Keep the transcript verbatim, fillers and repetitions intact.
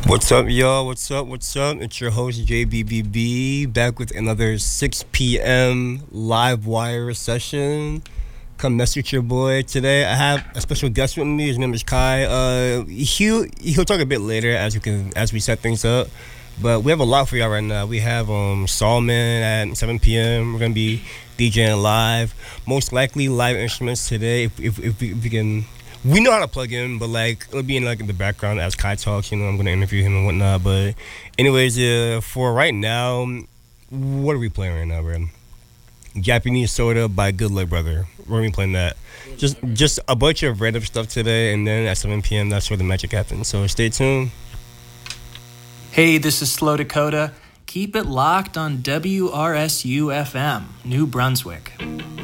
What's up, y'all? What's up? What's up? It's your host, J B B B, back with another six p.m. live wire session. Come mess with your boy. Today, I have a special guest with me. His name is Kai. Uh, he'll, he'll talk a bit later as we can as we set things up. But we have a lot for y'all right now. We have um, Solomon at seven p.m. We're going to be DJing live. Most likely live instruments today if, if, if, we, if we can... We know how to plug in, but like it'll be in like in the background as Kai talks. You know, I'm gonna interview him and whatnot. But anyways, uh, for right now, what are we playing right now, bro? Japanese Soda by Good Luck Brother. We're gonna be playing that. Just just a bunch of random stuff today, and then at seven p.m. that's where the magic happens. So stay tuned. Hey, this is Slow Dakota. Keep it locked on W R S U F M, New Brunswick.